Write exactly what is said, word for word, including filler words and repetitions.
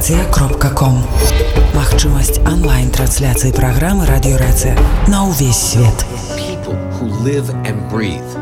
радиорация кропка ком. Магчымасць онлайн-трансляцыі праграмы радиорация на ўвесь свет. People who live and breathe